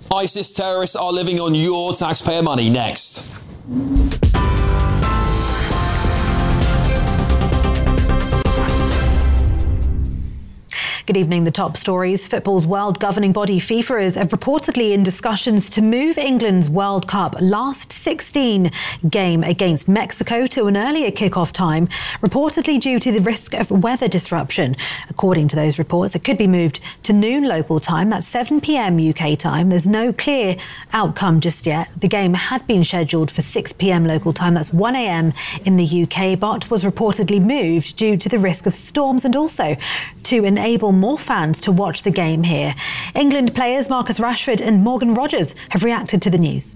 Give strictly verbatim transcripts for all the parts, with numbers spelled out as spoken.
ISIS terrorists are living on your taxpayer money. Next. Good evening. The top stories. Football's world governing body FIFA is reportedly in discussions to move England's World Cup last sixteen game against Mexico to an earlier kick-off time, reportedly due to the risk of weather disruption. According to those reports, it could be moved to noon local time. That's seven p.m. U K time. There's no clear outcome just yet. The game had been scheduled for six p.m. local time. That's one a.m. in the U K, but was reportedly moved due to the risk of storms and also to enable more fans to watch the game here. England players Marcus Rashford and Morgan Rogers have reacted to the news.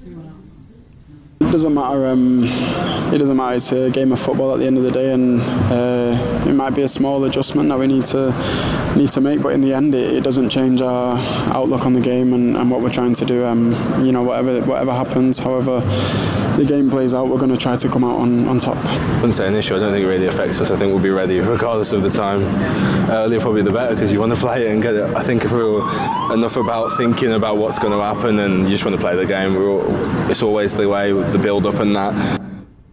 It doesn't matter. Um, it doesn't matter. It's a game of football at the end of the day, and uh, it might be a small adjustment that we need to need to make. But in the end, it, it doesn't change our outlook on the game and, and what we're trying to do. Um, you know, whatever whatever happens, however the game plays out, we're going to try to come out on, on top. I wouldn't say an issue. I don't think it really affects us. I think we'll be ready regardless of the time. Earlier probably the better, because you want to play it and get it. I think if we're enough about thinking about what's going to happen and you just want to play the game, we're all, it's always the way, the build-up and that.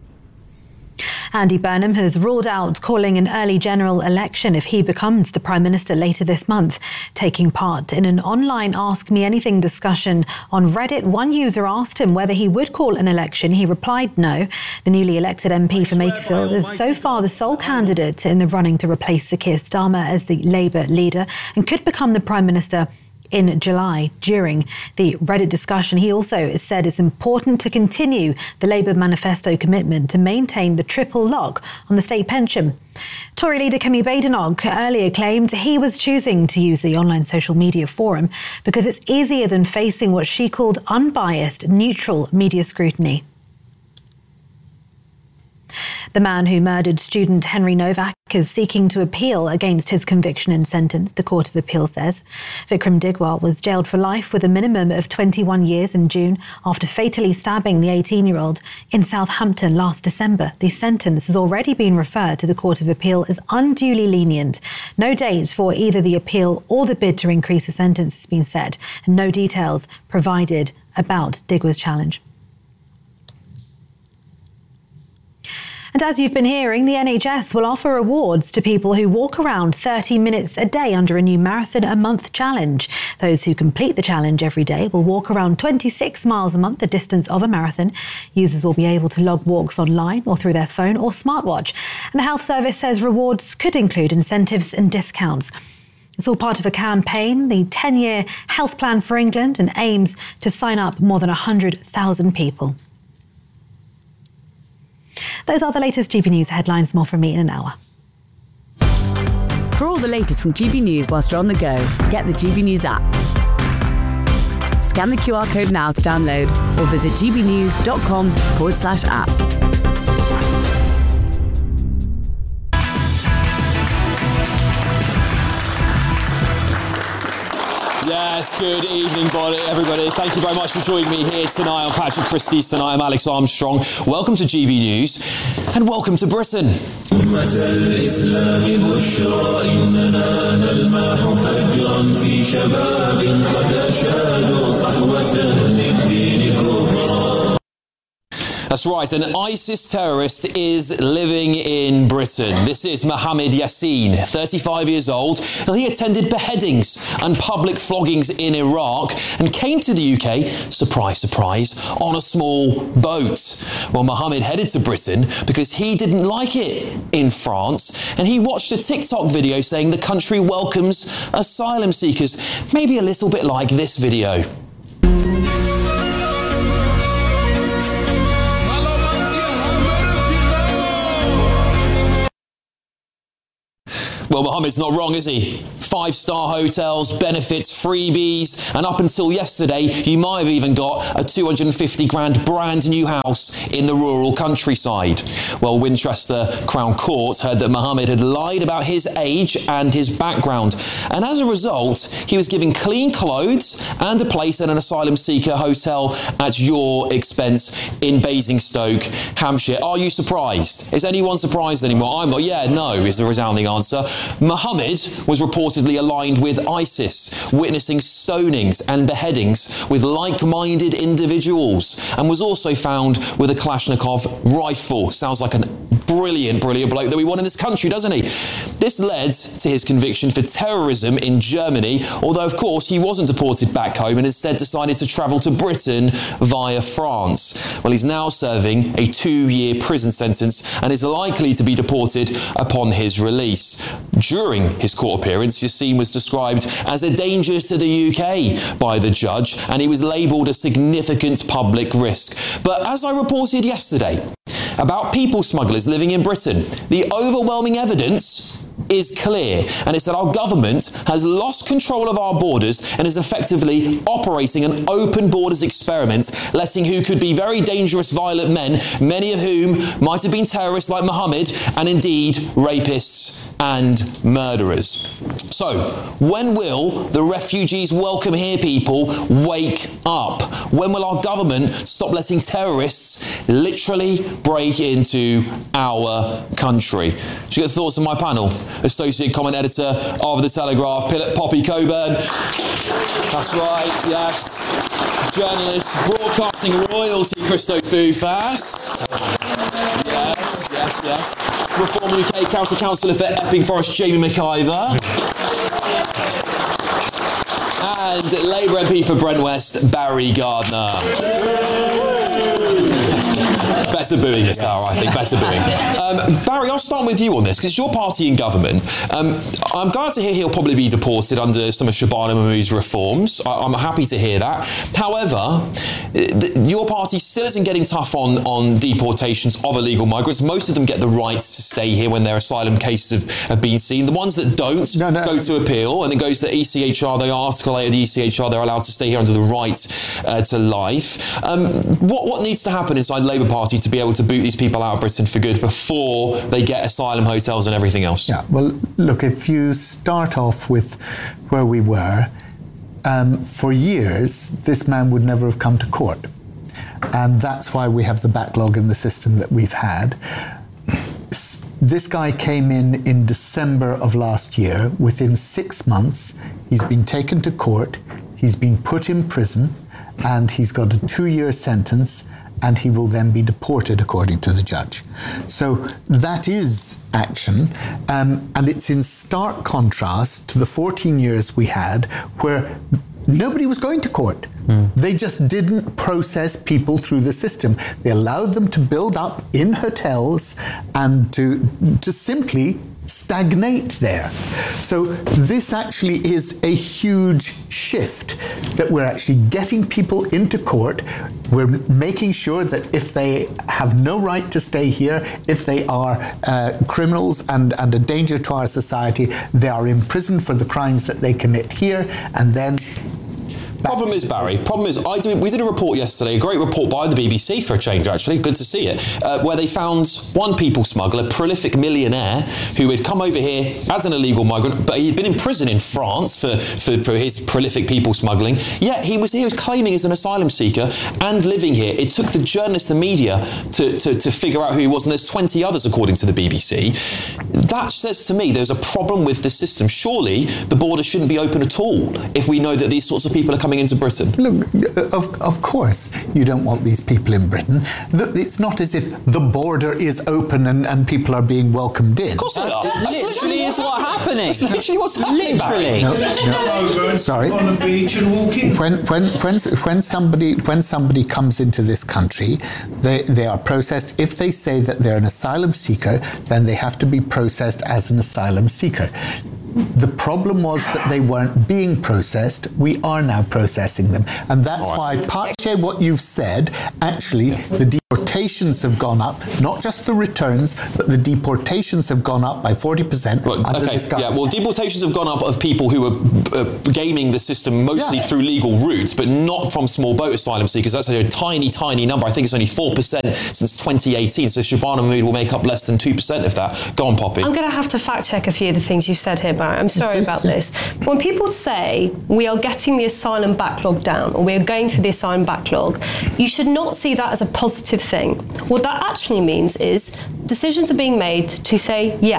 Andy Burnham has ruled out calling an early general election if he becomes the Prime Minister later this month. Taking part in an online Ask Me Anything discussion on Reddit, one user asked him whether he would call an election. He replied no. The newly elected M P for Makerfield is so far the sole candidate in the running to replace Sir Keir Starmer as the Labour leader and could become the Prime Minister in July. During the Reddit discussion, he also said it's important to continue the Labour manifesto commitment to maintain the triple lock on the state pension. Tory leader Kemi Badenoch earlier claimed he was choosing to use the online social media forum because it's easier than facing what she called unbiased, neutral media scrutiny. The man who murdered student Henry Novak is seeking to appeal against his conviction and sentence, the Court of Appeal says. Vikram Digwal was jailed for life with a minimum of twenty-one years in June after fatally stabbing the eighteen-year-old in Southampton last December. The sentence has already been referred to the Court of Appeal as unduly lenient. No date for either the appeal or the bid to increase the sentence has been set, and no details provided about Digwal's challenge. And as you've been hearing, the N H S will offer awards to people who walk around thirty minutes a day under a new Marathon a Month challenge. Those who complete the challenge every day will walk around twenty-six miles a month, the distance of a marathon. Users will be able to log walks online or through their phone or smartwatch. And the Health Service says rewards could include incentives and discounts. It's all part of a campaign, the ten-year health plan for England, and aims to sign up more than one hundred thousand people. Those are the latest G B News headlines. More from me in an hour. For all the latest from G B News whilst you're on the go, get the G B News app. Scan the Q R code now to download or visit gbnews.com forward slash app. Yes, good evening, everybody. Thank you very much for joining me here tonight. I'm Patrick Christie's tonight. I'm Alex Armstrong. Welcome to G B News and welcome to Britain. That's right, an ISIS terrorist is living in Britain. This is Mohammed Yassin, thirty-five years old. He attended beheadings and public floggings in Iraq and came to the U K, surprise, surprise, on a small boat. Well, Mohammed headed to Britain because he didn't like it in France, and he watched a TikTok video saying the country welcomes asylum seekers, maybe a little bit like this video. Well, Mohammed's not wrong, is he? Five-star hotels, benefits, freebies, and up until yesterday, you might have even got a two hundred fifty grand brand new house in the rural countryside. Well, Winchester Crown Court heard that Mohammed had lied about his age and his background, and as a result, he was given clean clothes and a place at an asylum seeker hotel at your expense in Basingstoke, Hampshire. Are you surprised? Is anyone surprised anymore? I'm not. Yeah, no is the resounding answer. Mohammed was reported reportedly aligned with ISIS, witnessing stonings and beheadings with like-minded individuals, and was also found with a Kalashnikov rifle. Sounds like a brilliant, brilliant bloke that we want in this country, doesn't he? This led to his conviction for terrorism in Germany, although, of course, he wasn't deported back home and instead decided to travel to Britain via France. Well, he's now serving a two-year prison sentence and is likely to be deported upon his release. During his court appearance, Yassin was described as a danger to the U K by the judge, and he was labelled a significant public risk. But as I reported yesterday about people smugglers living in Britain, the overwhelming evidence is clear, and it's that our government has lost control of our borders and is effectively operating an open borders experiment, letting who could be very dangerous, violent men, many of whom might have been terrorists like Mohammed, and indeed rapists and murderers. So, when will the refugees welcome here people wake up? When will our government stop letting terrorists literally break into our country? So you get thoughts on my panel? Associate Comment Editor of The Telegraph, Poppy Coburn. That's right, yes. Journalist, broadcasting royalty, Christo Foufas. Yes, yes, yes. Reform U K County Councillor for Epping Forest, Jamie McIver. And Labour M P for Brent West, Barry Gardner. Better booing, yes. Sarah, I think. Better booing. Um, Barry, I'll start with you on this, because it's your party in government. Um, I'm glad to hear he'll probably be deported under some of Shabana Mahmood's reforms. I, I'm happy to hear that. However, th- your party still isn't getting tough on, on deportations of illegal migrants. Most of them get the right to stay here when their asylum cases have, have been seen. The ones that don't no, no, go to appeal, and it goes to E C H R, they article eight of the E C H R, they're allowed to stay here under the right uh, to life. Um, what, what needs to happen inside the Labour Party to be able to boot these people out of Britain for good before they get asylum hotels and everything else? Yeah, well, look, if you start off with where we were, um, for years, this man would never have come to court. And that's why we have the backlog in the system that we've had. This guy came in in December of last year. Within six months, he's been taken to court, he's been put in prison, and he's got a two-year sentence, and he will then be deported according to the judge. So that is action, um, and it's in stark contrast to the fourteen years we had where nobody was going to court. Mm. They just didn't process people through the system. They allowed them to build up in hotels and to, to simply stagnate there. So this actually is a huge shift, that we're actually getting people into court. We're making sure that if they have no right to stay here, if they are uh, criminals and, and a danger to our society, they are imprisoned for the crimes that they commit here, and then Problem is, Barry, problem is, I did, we did a report yesterday, a great report by the B B C for a change, actually, good to see it, uh, where they found one people smuggler, a prolific millionaire, who had come over here as an illegal migrant, but he'd been in prison in France for, for, for his prolific people smuggling, yet he was, he was claiming as an asylum seeker and living here. It took the journalists and media to, to, to figure out who he was, and there's twenty others, according to the B B C. That says to me there's a problem with the system. Surely the border shouldn't be open at all if we know that these sorts of people are coming into Britain. Look, of, of course you don't want these people in Britain. It's not as if the border is open and, and people are being welcomed in. Of course they are. It That's literally is what's happening. That's literally what's happening, Literally. No, no. Sorry. On the beach and walking. When when when when somebody when somebody comes into this country, they they are processed. If they say that they're an asylum seeker, then they have to be processed as an asylum seeker. The problem was that they weren't being processed. We are now processing them. And that's right. why, Pache, what you've said, actually, the deportations have gone up, not just the returns, but the deportations have gone up by forty percent. Well, okay, yeah, well, deportations have gone up of people who are uh, gaming the system mostly yeah. through legal routes, but not from small boat asylum seekers. That's a tiny, tiny number. I think it's only four percent since twenty eighteen, so Shabana Mahmood will make up less than two percent of that. Go on, Poppy. I'm going to have to fact check a few of the things you've said here, Barry. I'm sorry about this. When people say we are getting the asylum backlog down, or we are going through the asylum backlog, you should not see that as a positive thing. What that actually means is decisions are being made to say, yes,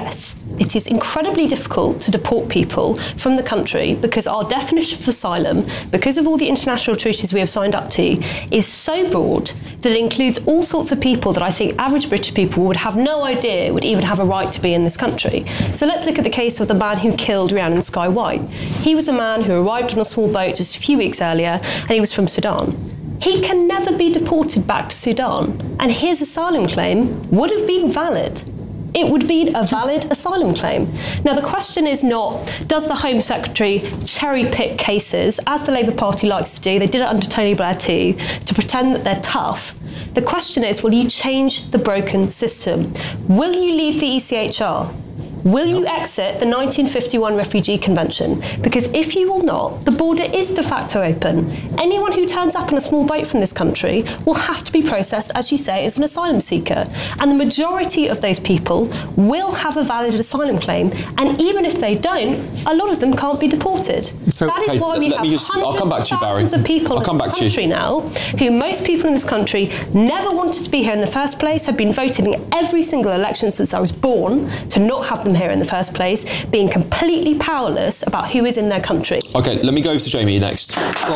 it is incredibly difficult to deport people from the country because our definition of asylum, because of all the international treaties we have signed up to, is so broad that it includes all sorts of people that I think average British people would have no idea would even have a right to be in this country. So let's look at the case of the man who killed Rhiannon Sky White. He was a man who arrived on a small boat just a few weeks earlier, and he was from Sudan. He can never be deported back to Sudan, and his asylum claim would have been valid. It would be a valid asylum claim. Now, the question is not, does the Home Secretary cherry-pick cases, as the Labour Party likes to do, they did it under Tony Blair too, to pretend that they're tough. The question is, will you change the broken system? Will you leave the E C H R? Will you exit the nineteen fifty-one Refugee Convention? Because if you will not, the border is de facto open. Anyone who turns up in a small boat from this country will have to be processed, as you say, as an asylum seeker. And the majority of those people will have a valid asylum claim. And even if they don't, a lot of them can't be deported. So, that is okay, why we have just, hundreds I'll come back to you, Barry. Thousands of people I'll in this country now, who most people in this country never wanted to be here in the first place, have been voted in every single election since I was born to not have them here in the first place, being completely powerless about who is in their country. Okay, let me go to Jamie next. Well,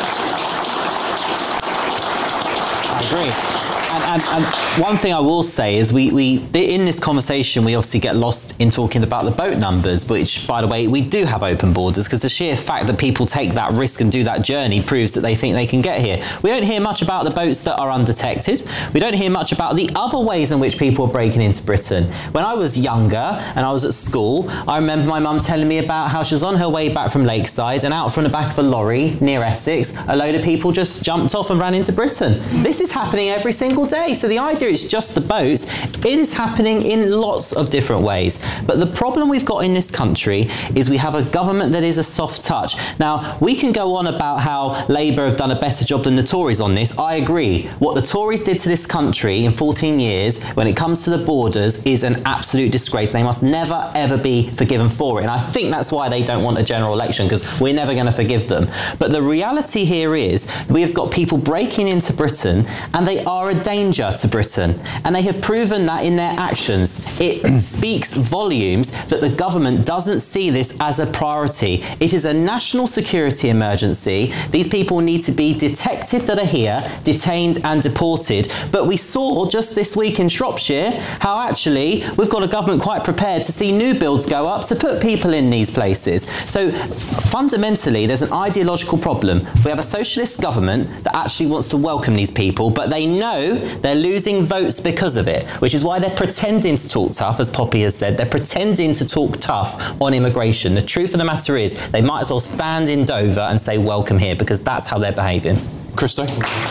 I agree. And, and, and one thing I will say is we, we, in this conversation, we obviously get lost in talking about the boat numbers, which, by the way, we do have open borders, because the sheer fact that people take that risk and do that journey proves that they think they can get here. We don't hear much about the boats that are undetected. We don't hear much about the other ways in which people are breaking into Britain. When I was younger and I was at school, I remember my mum telling me about how she was on her way back from Lakeside, and out from the back of a lorry near Essex, a load of people just jumped off and ran into Britain. This is happening every single day. So the idea is just the boats. It is happening in lots of different ways. But the problem we've got in this country is we have a government that is a soft touch. Now, we can go on about how Labour have done a better job than the Tories on this. I agree. What the Tories did to this country in fourteen years when it comes to the borders is an absolute disgrace. They must never, ever be forgiven for it. And I think that's why they don't want a general election, because we're never going to forgive them. But the reality here is we have got people breaking into Britain, and they are a danger to Britain, and they have proven that in their actions. It speaks volumes that the government doesn't see this as a priority. It is a national security emergency. These people need to be detected that are here, detained and deported. But we saw just this week in Shropshire how actually we've got a government quite prepared to see new builds go up to put people in these places. So fundamentally, there's an ideological problem. We have a socialist government that actually wants to welcome these people, but they know they're losing votes because of it, which is why they're pretending to talk tough, as Poppy has said. They're pretending to talk tough on immigration. The truth of the matter is they might as well stand in Dover and say welcome here, because that's how they're behaving. Christo?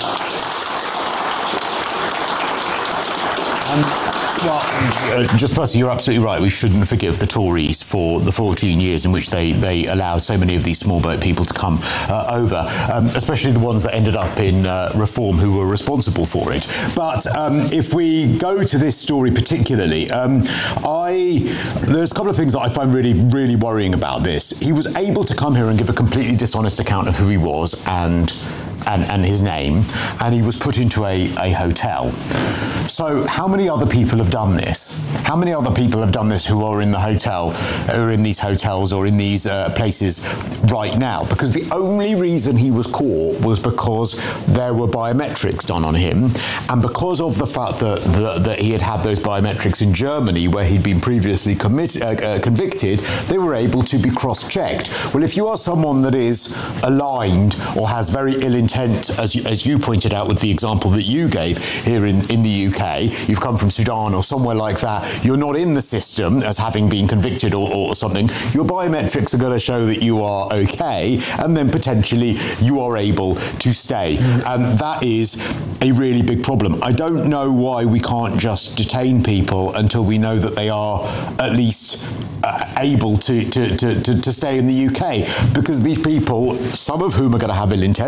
Um, Well, uh, just firstly, you're absolutely right. We shouldn't forgive the Tories for the fourteen years in which they, they allowed so many of these small boat people to come uh, over, um, especially the ones that ended up in uh, reform who were responsible for it. But um, if we go to this story particularly, um, I there's a couple of things that I find really, really worrying about this. He was able to come here and give a completely dishonest account of who he was and And, and his name, and he was put into a, a hotel. So how many other people have done this? How many other people have done this who are in the hotel, who are in these hotels or in these uh, places right now? Because the only reason he was caught was because there were biometrics done on him, and because of the fact that, that, that he had had those biometrics in Germany, where he'd been previously commit, uh, uh, convicted, they were able to be cross-checked. Well, if you are someone that is aligned or has very ill intent, as you, as you pointed out with the example that you gave here in, in the U K, you've come from Sudan or somewhere like that, you're not in the system as having been convicted or, or something, your biometrics are going to show that you are okay, and then potentially you are able to stay. And that is a really big problem. I don't know why we can't just detain people until we know that they are at least uh, able to, to, to, to, to stay in the U K, because these people, some of whom are going to have ill intent, some of whom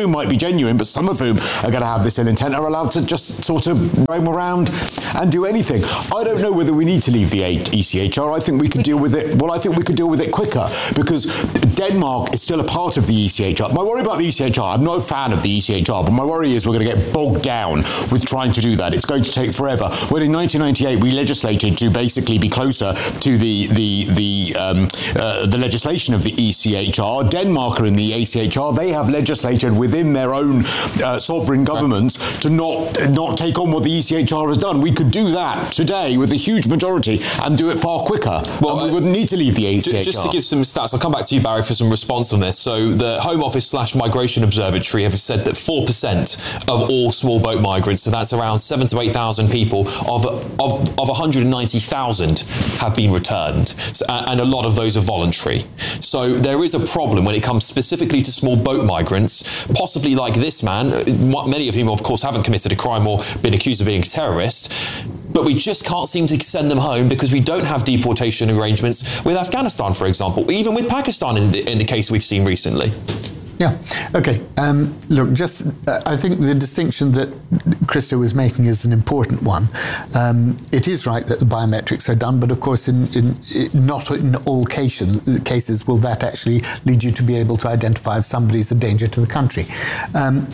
whom might be genuine, but some of whom are going to have this ill intent, are allowed to just sort of roam around and do anything. I don't know whether we need to leave the E C H R. I think we could deal with it. Well, I think we could deal with it quicker, because Denmark is still a part of the E C H R. My worry about the E C H R, I'm not a fan of the E C H R, but my worry is we're going to get bogged down with trying to do that. It's going to take forever. When in nineteen ninety-eight we legislated to basically be closer to the the the um, uh, the legislation of the E C H R, Denmark are in the E C H R. They have legislated within their own uh, sovereign governments right. to not not take on what the E C H R has done. We could do that today with a huge majority and do it far quicker. Well, and we wouldn't need to leave the E C H R. Just to give some stats, I'll come back to you, Barry, for some response on this. So the Home Office slash Migration Observatory have said that four percent of all small boat migrants, so that's around seven to eight thousand people, of of of one hundred ninety thousand have been returned, so, and a lot of those are voluntary. So there is a problem when it comes specifically to small boat migrants, possibly like this man, many of whom, of course, haven't committed a crime or been accused of being a terrorist. But we just can't seem to send them home because we don't have deportation arrangements with Afghanistan, for example, even with Pakistan in the, in the case we've seen recently. Yeah, okay. Um, look, just uh, I think the distinction that Krista was making is an important one. Um, it is right that the biometrics are done, but of course in, in, in not in all cases, cases will that actually lead you to be able to identify if somebody is a danger to the country. Um,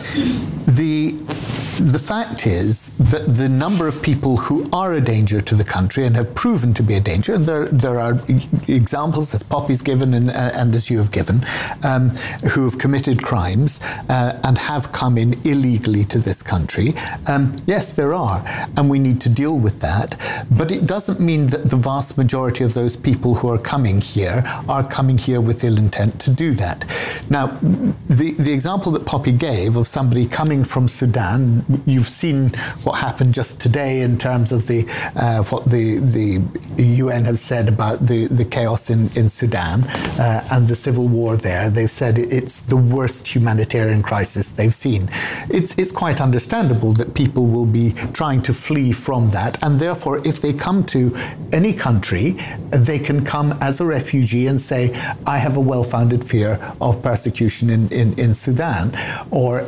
the The fact is that the number of people who are a danger to the country and have proven to be a danger, and there, there are examples, as Poppy's given and, and as you have given, um, who have committed crimes uh, and have come in illegally to this country. Um, yes, there are, and we need to deal with that. But it doesn't mean that the vast majority of those people who are coming here are coming here with ill intent to do that. Now, the, the example that Poppy gave of somebody coming from Sudan, you've seen what happened just today in terms of the uh, what the the U N has said about the, the chaos in, in Sudan uh, and the civil war there. They've said it's the worst humanitarian crisis they've seen. It's, it's quite understandable that people will be trying to flee from that, and therefore if they come to any country, they can come as a refugee and say, I have a well-founded fear of persecution in, in, in Sudan, or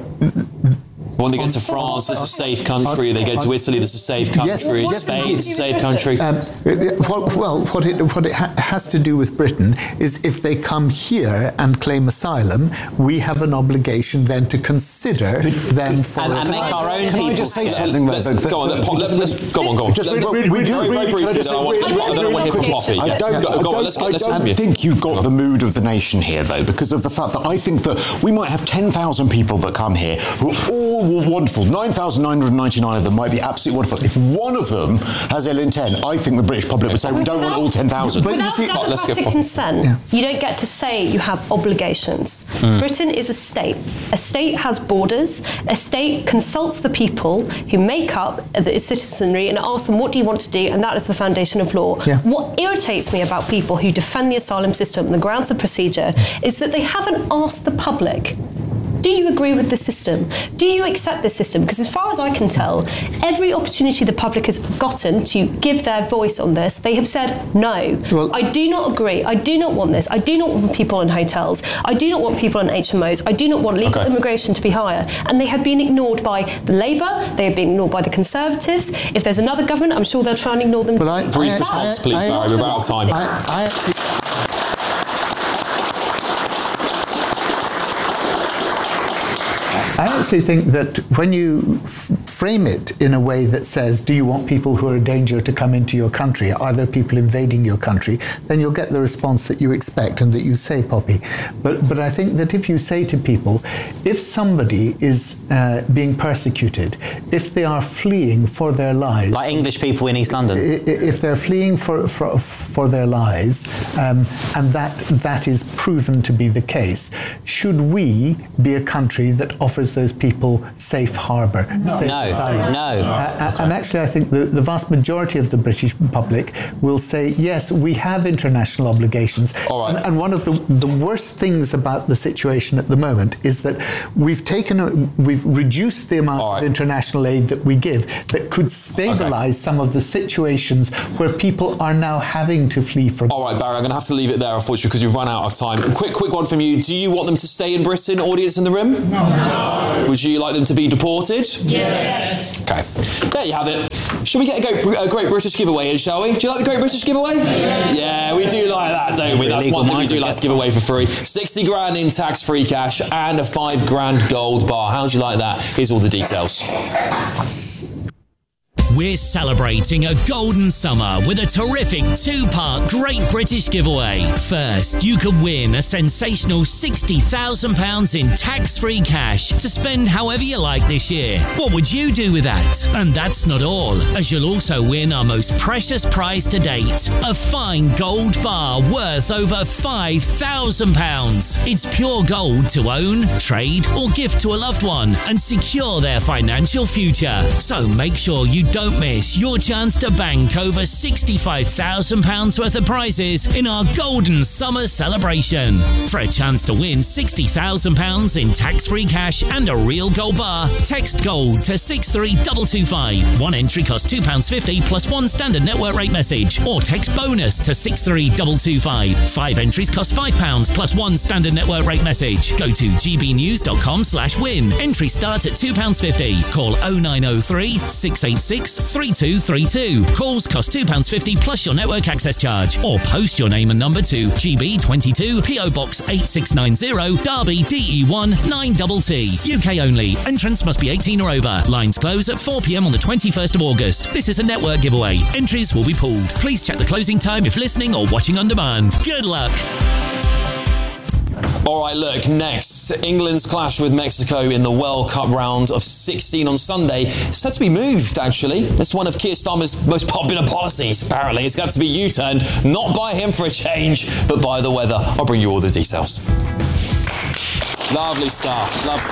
when they get to France, there's a safe country. They go to Italy, there's a safe country. Yes, Spain, it's a safe country. Um, what, well, what it, what it ha- has to do with Britain is if they come here and claim asylum, we have an obligation then to consider them for and, and make our own. Can I just say something? Let's, let's, go on, let's, let's, go on, go on. Just really, really, really, really briefly, I don't want to hear from Poppy. I don't, go, go on, let's get, I let's don't think you've got the mood of the nation here, though, because of the fact that I think that we might have ten thousand people that come here who are all wonderful. nine thousand nine hundred ninety-nine of them might be absolutely wonderful. If one of them has ill intent, I think the British public would say we don't want all ten thousand. Without democratic consent, yeah. you don't get to say you have obligations. Mm. Britain is a state. A state has borders. A state consults the people who make up its citizenry and asks them, what do you want to do? And that is the foundation of law. Yeah. What irritates me about people who defend the asylum system and the grounds of procedure is that they haven't asked the public, do you agree with the system? Do you accept this system? Because as far as I can tell, every opportunity the public has gotten to give their voice on this, they have said, no, well, I do not agree. I do not want this. I do not want people in hotels. I do not want people in H M Os. I do not want legal okay. immigration to be higher. And they have been ignored by the Labour. They have been ignored by the Conservatives. If there's another government, I'm sure they'll try and ignore them. Well, I, Brief I, response, I, please, I, Barry. We're out of time. I, I actually... I actually think that when you f- frame it in a way that says, do you want people who are a danger to come into your country? Are there people invading your country? Then you'll get the response that you expect and that you say, Poppy. But but I think that if you say to people, if somebody is uh, being persecuted, if they are fleeing for their lives... Like English people in East London. If they're fleeing for, for, for their lives, um, and that that is proven to be the case, should we be a country that offers those people safe harbour? No. Safe, no. No, no. Uh, okay. And actually, I think the, the vast majority of the British public will say, yes, we have international obligations. All right. And, and one of the, the worst things about the situation at the moment is that we've taken, a, we've reduced the amount right. of international aid that we give that could stabilise okay. some of the situations where people are now having to flee from. All right, Barry, I'm going to have to leave it there, unfortunately, because we've run out of time. Quick, quick one from you. Do you want them to stay in Britain, audience in the room? No. Would you like them to be deported? Yes. Okay. There you have it. Should we get a great, a great British giveaway in, shall we? Do you like the Great British giveaway? Yes. Yeah, we do like that, don't we? That's one thing we do like to give away for free. sixty grand in tax-free cash and a five grand gold bar. How do you like that? Here's all the details. We're celebrating a golden summer with a terrific two-part Great British giveaway. First, you could win a sensational sixty thousand pounds in tax-free cash to spend however you like this year. What would you do with that? And that's not all, as you'll also win our most precious prize to date, a fine gold bar worth over five thousand pounds. It's pure gold to own, trade or gift to a loved one and secure their financial future. So make sure you don't Don't miss your chance to bank over sixty-five thousand pounds worth of prizes in our golden summer celebration. For a chance to win sixty thousand pounds in tax-free cash and a real gold bar, text GOLD to six three two two five. One entry costs two pounds fifty plus one standard network rate message, or text BONUS to six three two two five. Five entries cost five pounds plus one standard network rate message. Go to gbnews.com slash win. Entry starts at two pounds fifty. Call oh nine oh three, six eight six, three two three two. Calls cost two pounds fifty plus your network access charge, or post your name and number to G B twenty-two P O Box eight six nine zero, Derby D E one nine T T. U K only. Entrance must be eighteen or over. Lines close at four p m on the twenty-first of August. This is a network giveaway. Entries will be pulled. Please check the closing time if listening or watching on demand. Good luck. All right, look, next, England's clash with Mexico in the World Cup round of sixteen on Sunday. It's set to be moved, actually. It's one of Keir Starmer's most popular policies, apparently. It's got to be U-turned, not by him for a change, but by the weather. I'll bring you all the details. Lovely stuff. Love-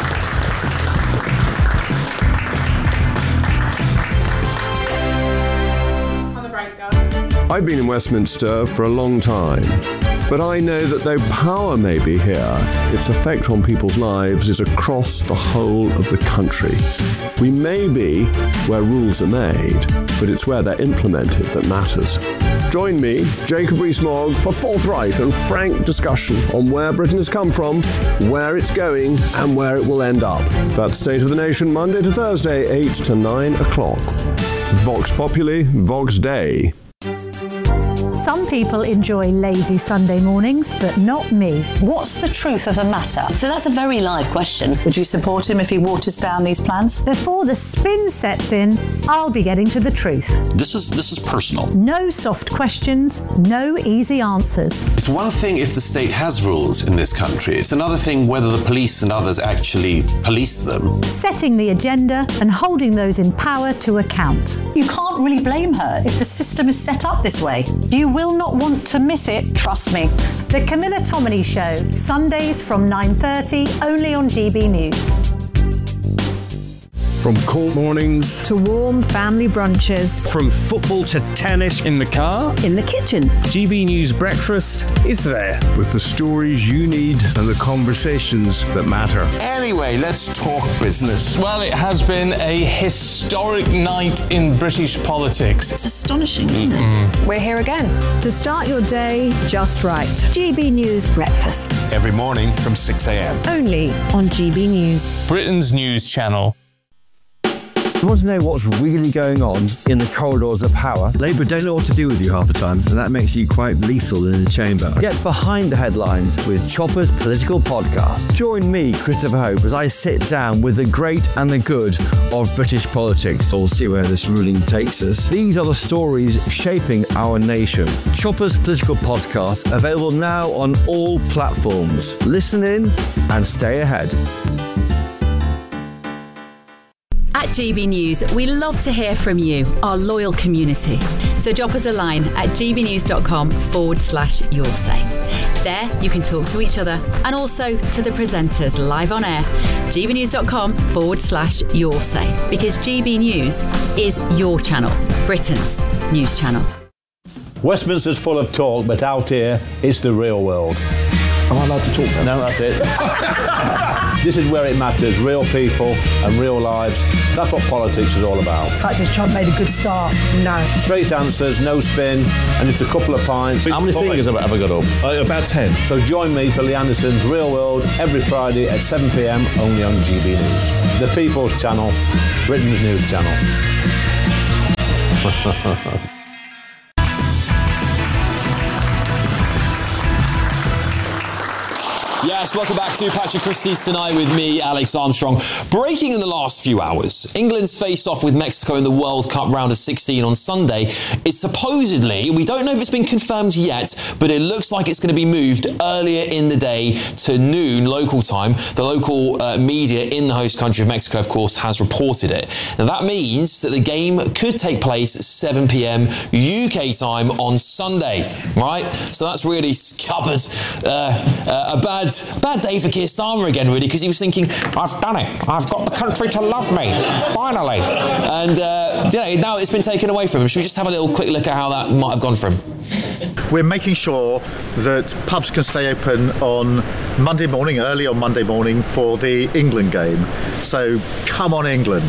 I've been in Westminster for a long time, but I know that though power may be here, its effect on people's lives is across the whole of the country. We may be where rules are made, but it's where they're implemented that matters. Join me, Jacob Rees-Mogg, for forthright and frank discussion on where Britain has come from, where it's going, and where it will end up. That's State of the Nation, Monday to Thursday, eight to nine o'clock. Vox Populi, Vox Dei. Some people enjoy lazy Sunday mornings, but not me. What's the truth of the matter? So that's a very live question. Would you support him if he waters down these plans? Before the spin sets in, I'll be getting to the truth. This is this is personal. No soft questions, no easy answers. It's one thing if the state has rules in this country. It's another thing whether the police and others actually police them. Setting the agenda and holding those in power to account. You can't really blame her if the system is set up this way. You will not want to miss it, trust me. The Camilla Tominey Show, Sundays from nine thirty, only on G B News. From cold mornings to warm family brunches. From football to tennis in the car. In the kitchen. G B News Breakfast is there. With the stories you need and the conversations that matter. Anyway, let's talk business. Well, it has been a historic night in British politics. It's astonishing, isn't mm-hmm. it? We're here again. To start your day just right. G B News Breakfast. Every morning from six a m. Only on G B News. Britain's news channel. You want to know what's really going on in the corridors of power? Labour don't know what to do with you half the time, and that makes you quite lethal in the chamber. Get behind the headlines with Chopper's Political Podcast. Join me, Christopher Hope, as I sit down with the great and the good of British politics. We'll see where this ruling takes us. These are the stories shaping our nation. Chopper's Political Podcast, available now on all platforms. Listen in and stay ahead. At G B News, we love to hear from you, our loyal community. So drop us a line at gbnews.com forward slash your say. There, you can talk to each other and also to the presenters live on air. gbnews.com forward slash your say. Because G B News is your channel, Britain's news channel. Westminster's full of talk, but out here, it's the real world. Am I allowed to talk now? No, that's it. This is where it matters, real people and real lives. That's what politics is all about. The fact is Trump made a good start. No. Straight answers, no spin, and just a couple of pints. How many fingers have I ever got up? Uh, about ten. So join me for Lee Anderson's Real World every Friday at seven p m only on G B News. The People's Channel, Britain's news channel. Yes, welcome back to Patrick Christie's Tonight with me, Alex Armstrong. Breaking in the last few hours, England's face-off with Mexico in the World Cup round of sixteen on Sunday is supposedly, we don't know if it's been confirmed yet, but it looks like it's going to be moved earlier in the day to noon local time. The local uh, media in the host country of Mexico, of course, has reported it. And that means that the game could take place at seven p m U K time on Sunday, right? So that's really scuppered uh, uh, a bad Bad day for Keir Starmer again, really, because he was thinking, I've done it. I've got the country to love me, finally. And uh, you know, now it's been taken away from him. Should we just have a little quick look at how that might have gone for him? We're making sure that pubs can stay open on Monday morning, early on Monday morning, for the England game. So come on, England.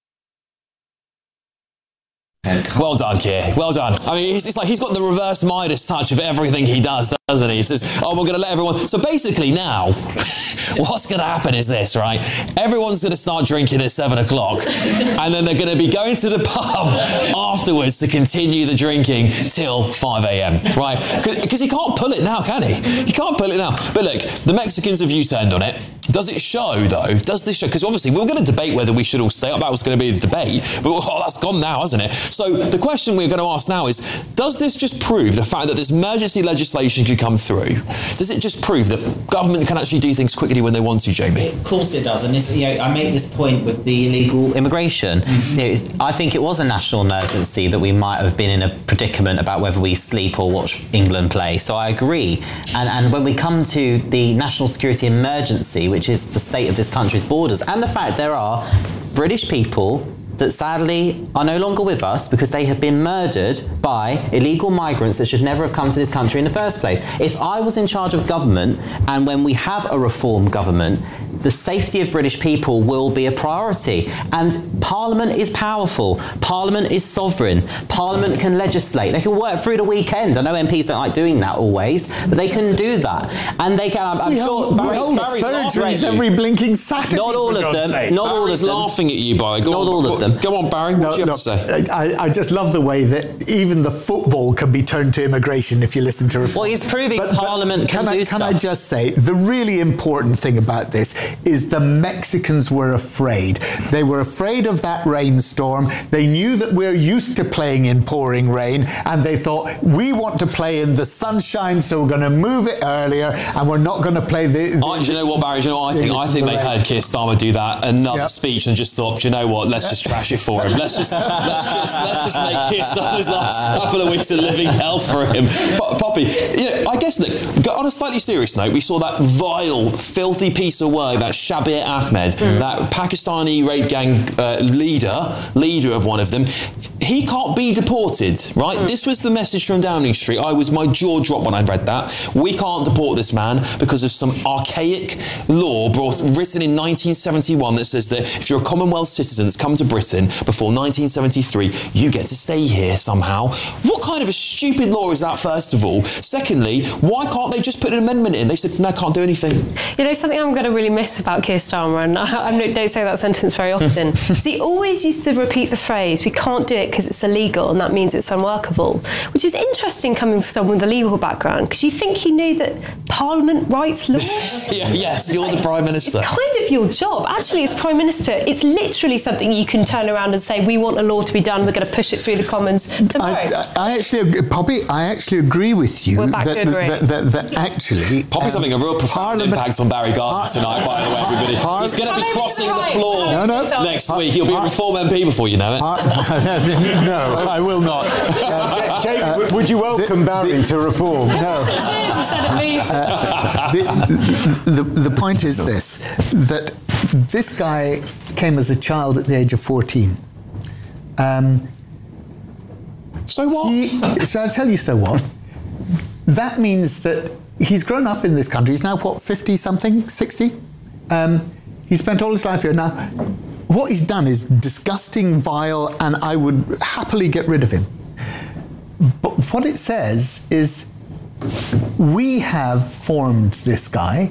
Well done, Keir. Well done. I mean, it's, it's like he's got the reverse Midas touch of everything he does, doesn't he? He says, oh, we're going to let everyone... So basically now, what's going to happen is this, right? Everyone's going to start drinking at seven o'clock and then they're going to be going to the pub afterwards to continue the drinking till five a m, right? Because he can't pull it now, can he? He can't pull it now. But look, the Mexicans have U-turned on it. Does it show, though? Does this show? Because obviously we were going to debate whether we should all stay up. That was going to be the debate. But oh, that's gone now, hasn't it? So the question we're going to ask now is, does this just prove the fact that this emergency legislation could come through? Does it just prove that government can actually do things quickly when they want to, Jamie? Of course it does. And this, you know, I make this point with the illegal immigration. Mm-hmm. You know, I think it was a national emergency that we might have been in a predicament about whether we sleep or watch England play. So I agree. And, and when we come to the national security emergency, which is the state of this country's borders, and the fact there are British people that sadly are no longer with us because they have been murdered by illegal migrants that should never have come to this country in the first place. If I was in charge of government, and when we have a reform government, the safety of British people will be a priority. And Parliament is powerful. Parliament is sovereign. Parliament can legislate. They can work through the weekend. I know M Ps don't like doing that always, but they can do that. And they can, I'm, I'm we sure... Hold, we hold surgeries every blinking Saturday. Not all of them. Sake. Not all of them. laughing at you, Barry. Go Not on, all of them. Go on, Barry. What no, do you have no, to say? I, I just love the way that even the football can be turned to immigration if you listen to reform. Well, he's proving but, Parliament but can, can do I, stuff. Can I just say, the really important thing about this is the Mexicans were afraid. They were afraid of that rainstorm. They knew that we're used to playing in pouring rain, and they thought, we want to play in the sunshine, so we're going to move it earlier, and we're not going to play the... the I, do you know what, Barry? Do you know what I think? I think they heard Keir Starmer do that, another yep. speech, and just thought, do you know what, let's just trash it for him. Let's just let's just let's just make Keir Starmer's last couple of weeks a living hell for him. But Poppy, you know, I guess, look, on a slightly serious note, we saw that vile, filthy piece of work, that Shabir Ahmed, mm. that Pakistani rape gang uh, leader, leader of one of them. He can't be deported, right? Mm. This was the message from Downing Street. I was, my jaw dropped when I read that. We can't deport this man because of some archaic law brought, written in nineteen seventy-one that says that if you're a Commonwealth citizen that's come to Britain before nineteen seventy-three, you get to stay here somehow. What kind of a stupid law is that, first of all? Secondly, why can't they just put an amendment in? They said, no, can't do anything. You know, something I'm going to really miss about Keir Starmer, and I, I don't say that sentence very often, is he always used to repeat the phrase, we can't do it because it's illegal and that means it's unworkable, which is interesting coming from someone with a legal background, because you think he knew that Parliament writes laws. yeah, yes, you're the Prime Minister. It's kind of your job. Actually, as Prime Minister, it's literally something you can turn around and say, we want a law to be done, we're going to push it through the Commons tomorrow. I, I actually, Poppy, I actually agree with you. We're back that, to agree. That, that, that actually... Poppy's um, having a real profound impact on Barry Gardner tonight, by by the way, everybody. Hard- He's going to be crossing the floor No, no. next week. He'll be a Reform M P before you know it. No, I will not. Uh, Jake, uh, would you welcome the, Barry the, to Reform? No. Uh, the, the, the point is this, that this guy came as a child at the age of fourteen. Um, so what? He, shall I tell you so what? That means that he's grown up in this country. He's now, what, fifty-something, sixty? Um, he spent all his life here. Now, what he's done is disgusting, vile, and I would happily get rid of him. But what it says is, we have formed this guy.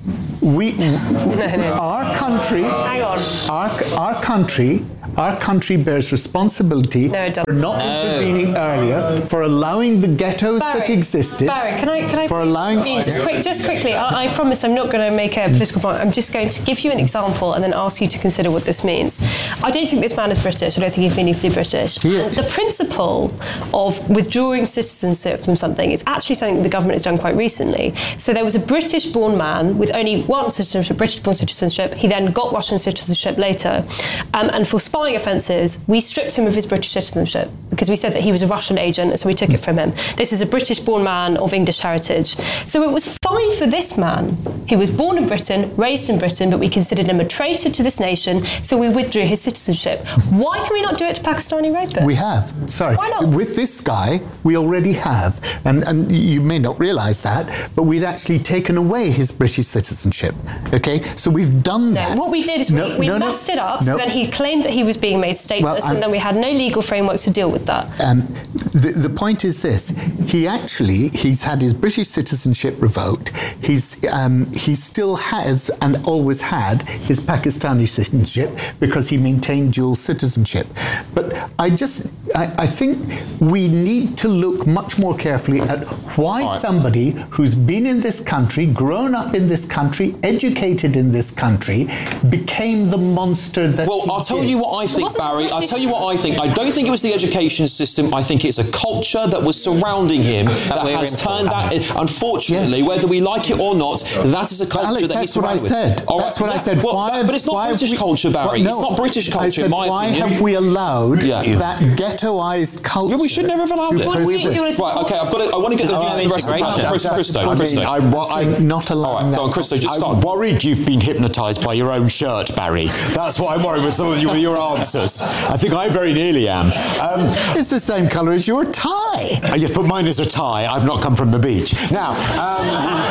We, no, no. our country, Hang on. Our, our country, our country bears responsibility no, it for not no. intervening earlier, for allowing the ghettos Barry, that existed. Barry, can I, can I for allowing just quick, just quickly? I, I promise I'm not going to make a political point. I'm just going to give you an example and then ask you to consider what this means. I don't think this man is British. I don't think he's meaningfully British. Yeah. And the principle of withdrawing citizenship from something is actually something the government has done quite recently. So there was a British-born man with only one citizenship, British-born citizenship. He then got Russian citizenship later, um, and for spying offences, we stripped him of his British citizenship because we said that he was a Russian agent, and so we took it from him. This is a British-born man of English heritage. So it was fine for this man. He was born in Britain, raised in Britain, but we considered him a traitor to this nation, so we withdrew his citizenship. Why can we not do it to Pakistani rapists? We have. Sorry. Why not? With this guy, we already have. And, and you may not realise that, but we'd actually taken away his British citizenship. Okay? So we've done No, that. what we did is no, we, we no, messed no, it up, no. so then he claimed that he was being made stateless, Well, and then we had no legal framework to deal with that. Um, the, the point is this: he actually he's had his British citizenship revoked. He's um, he still has and always had his Pakistani citizenship because he maintained dual citizenship. But I just I, I think we need to look much more carefully at why right. somebody who's been in this country, grown up in this country, educated in this country, became the monster that. Well, he I'll tell did. you what I think, Barry. I'll tell you what I think. I don't think it was the education system. I think it's a culture that was surrounding him that we're has in- turned that. Unfortunately, Yes. whether we like it or not, that is a culture Alex, that he's that's what I surrounded with. said. All That's right, what I yeah, said. well, Why that- but it's not why have British we- culture, Barry. Well, It's no, not British I culture, said, in my why opinion. have we allowed Yeah. that ghettoized culture? Yeah, we should never have allowed to it. persist? Right, okay, I've got to, I want to get the views of the rest of the panel. Chris, Christo, I mean, Christo. I, wa- I, Not allowing All right, that. go on, Christo, just I'm start. worried you've been hypnotised by your own shirt, Barry. That's what I'm worried with some of you with your answers. I think I very nearly am. Um, It's the same colour as your tie. uh, yes, but mine is a tie. I've not come from the beach. Now, um,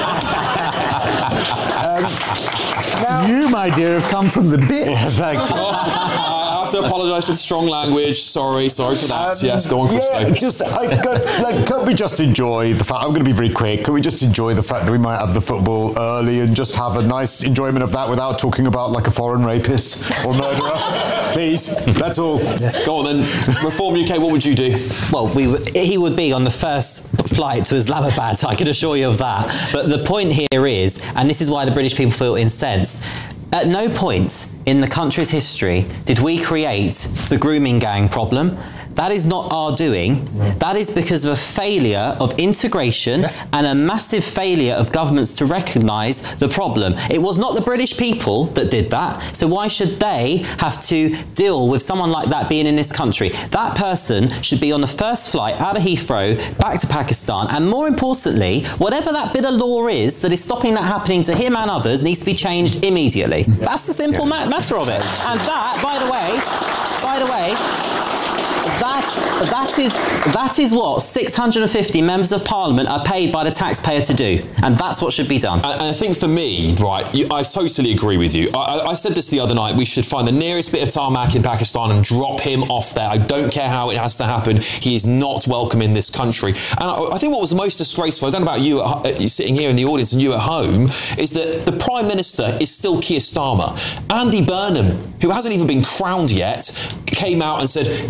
um, now You, my dear, have come from the bit. yeah, thank you. I have to apologise for the strong language. Sorry, sorry for that. Um, yes, go on, Christo. Yeah, just, I, could, like, can't we just enjoy the fact, I'm going to be very quick, can we just enjoy the fact that we might have the football early and just have a nice enjoyment of that without talking about like a foreign rapist or murderer? Please, that's all. Go on then. Reform U K, what would you do? Well, we w- he would be on the first flight to Islamabad, I can assure you of that. But the point here is, and this is why the British people feel incensed, at no point in the country's history did we create the grooming gang problem. That is not our doing. That is because of a failure of integration Yes. and a massive failure of governments to recognise the problem. It was not the British people that did that, so why should they have to deal with someone like that being in this country? That person should be on the first flight out of Heathrow back to Pakistan, and more importantly, whatever that bit of law is that is stopping that happening to him and others needs to be changed immediately. That's the simple ma- matter of it. And that, by the way, by the way, That, that, is, that is what six hundred fifty members of Parliament are paid by the taxpayer to do. And that's what should be done. And, and I think for me, right, you, I totally agree with you. I, I, I said this the other night, we should find the nearest bit of tarmac in Pakistan and drop him off there. I don't care how it has to happen. He is not welcome in this country. And I, I think what was most disgraceful, I don't know about you, at, you sitting here in the audience and you at home, is that the Prime Minister is still Keir Starmer. Andy Burnham, who hasn't even been crowned yet, came out and said,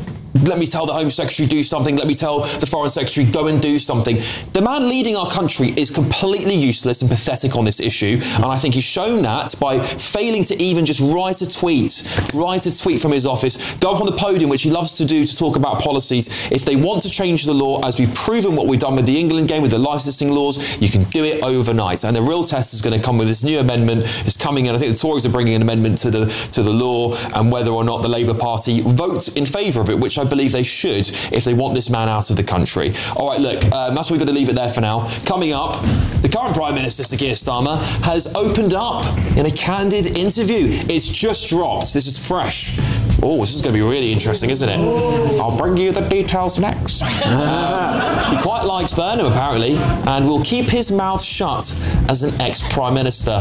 let me tell the Home Secretary do something, let me tell the Foreign Secretary go and do something. The man leading our country is completely useless and pathetic on this issue, and I think he's shown that by failing to even just write a tweet, write a tweet from his office, go up on the podium, which he loves to do, to talk about policies. If they want to change the law, as we've proven what we've done with the England game, with the licensing laws, you can do it overnight. And the real test is going to come with this new amendment. It's coming in. I think the Tories are bringing an amendment to the to the law, and whether or not the Labour Party vote in favour of it, which I believe they should, if they want this man out of the country. All right, look, um, that's what we're going to leave it there for now. Coming up, the current Prime Minister, Sir Keir Starmer, has opened up in a candid interview. It's just dropped. This is fresh. Oh, this is going to be really interesting, isn't it? I'll bring you the details next. Uh, he quite likes Burnham, apparently, and will keep his mouth shut as an ex-Prime Minister.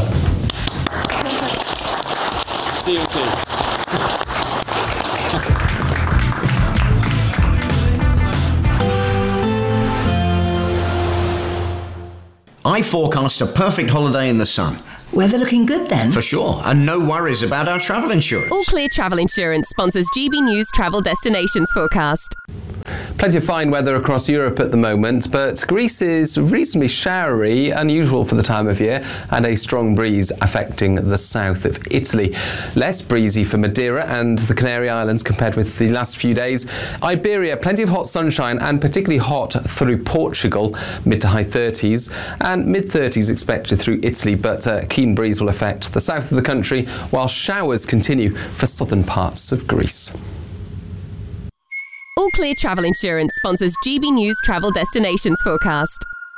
See you soon. I forecast a perfect holiday in the sun. Weather looking good then? For sure, and no worries about our travel insurance. All Clear Travel Insurance sponsors G B News Travel Destinations Forecast. Plenty of fine weather across Europe at the moment, but Greece is reasonably showery, unusual for the time of year, and a strong breeze affecting the south of Italy. Less breezy for Madeira and the Canary Islands compared with the last few days. Iberia, plenty of hot sunshine and particularly hot through Portugal, mid to high thirties, and mid thirties expected through Italy, but a keen breeze will affect the south of the country, while showers continue for southern parts of Greece. All Clear Travel Insurance sponsors G B News Travel Destinations Forecast.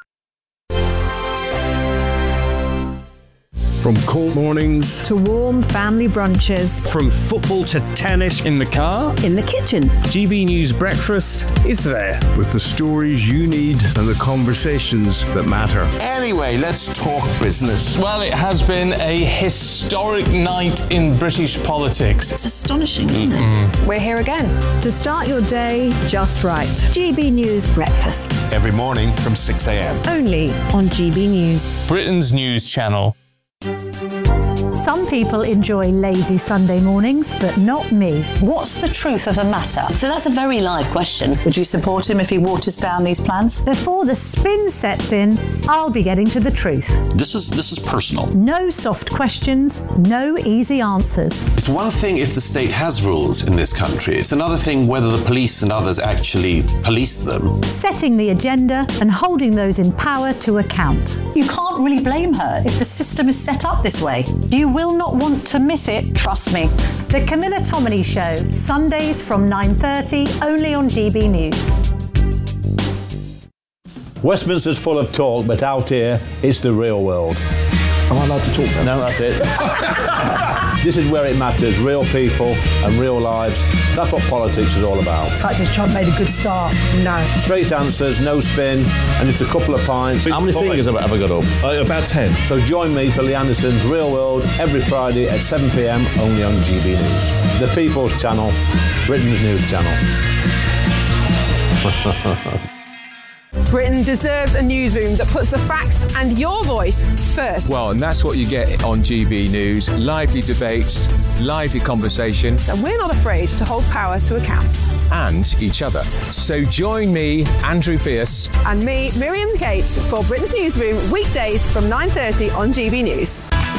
From cold mornings to warm family brunches, from football to tennis in the car, in the kitchen, G B News Breakfast is there with the stories you need and the conversations that matter. Anyway, let's talk business. Well, it has been a historic night in British politics. It's astonishing, isn't mm-hmm. it? We're here again to start your day just right. G B News Breakfast. Every morning from six a.m. Only on G B News. Britain's news channel. Some people enjoy lazy Sunday mornings, but not me. What's the truth of the matter? So that's a very live question. Would you support him if he waters down these plans? Before the spin sets in, I'll be getting to the truth. This is this is personal. No soft questions, no easy answers. It's one thing if the state has rules in this country. It's another thing whether the police and others actually police them. Setting the agenda and holding those in power to account. You can't really blame her if the system is set up this way. You will not want to miss it, trust me. The Camilla Tominey Show, Sundays from nine thirty, only on G B News. Westminster's full of talk, but out here, it's the real world. Am I allowed to talk now? No, that's it. This is where it matters, real people and real lives. That's what politics is all about. The fact is Trump made a good start, no. Straight answers, no spin, and just a couple of pints. How many fingers have I got up? Uh, about ten. So join me for Lee Anderson's Real World every Friday at seven p.m. only on G B News. The People's Channel, Britain's news channel. Britain deserves a newsroom that puts the facts and your voice first. Well, and that's what you get on G B News. Lively debates, lively conversation. And we're not afraid to hold power to account. And each other. So join me, Andrew Pierce. And me, Miriam Cates, for Britain's Newsroom, weekdays from nine thirty on G B News.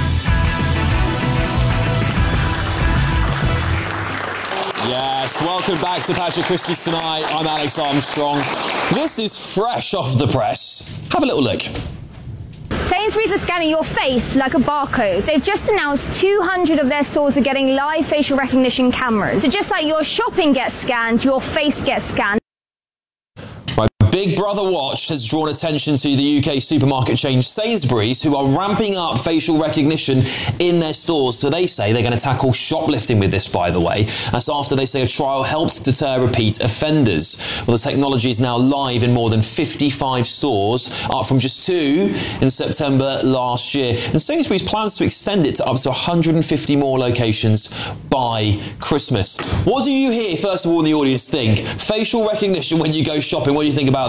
Yes, welcome back to Patrick Christmas Tonight. I'm Alex Armstrong. This is fresh off the press. Have a little look. Sainsbury's are scanning your face like a barcode. They've just announced two hundred of their stores are getting live facial recognition cameras. So just like your shopping gets scanned, your face gets scanned. My Big Brother watch has drawn attention to the U K supermarket chain Sainsbury's, who are ramping up facial recognition in their stores. So they say they're going to tackle shoplifting with this, by the way. That's after they say a trial helped deter repeat offenders. Well, the technology is now live in more than fifty-five stores, up from just two in September last year. And Sainsbury's plans to extend it to up to one hundred fifty more locations by Christmas. What do you hear, first of all, in the audience think? Facial recognition when you go shopping, what do you think about that?